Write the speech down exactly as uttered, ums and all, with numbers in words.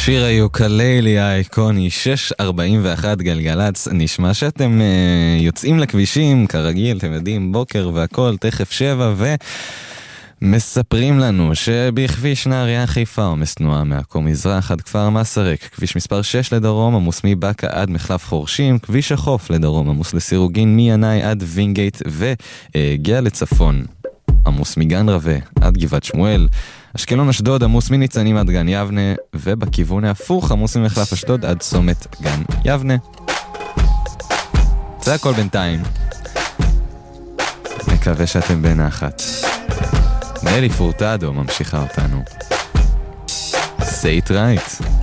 שיר היוקללי האיקוני, שש ארבעים ואחת גלגלץ. נשמע שאתם uh, יוצאים לכבישים, כרגיל, אתם יודעים, בוקר והכל, תכף שבע, ומספרים לנו שבכביש נהריה חיפה עומס תנועה מעכו מזרח עד כפר מסרק, כביש מספר שש לדרום עמוס מבקה עד מחלף חורשים, כביש החוף לדרום עמוס לסירוגין מינאי עד וינגייט, והגיע לצפון עמוס מגן רווה עד גבעת שמואל, אשקלון אשדוד עמוס מניצנים עד גן יבנה, ובכיוון ההפוך עמוס ממחלף אשדוד עד צומת גן יבנה. זה הכל בינתיים, מקווה שאתם בנחת. נלי פורטדו ממשיכה אותנו. Say it right.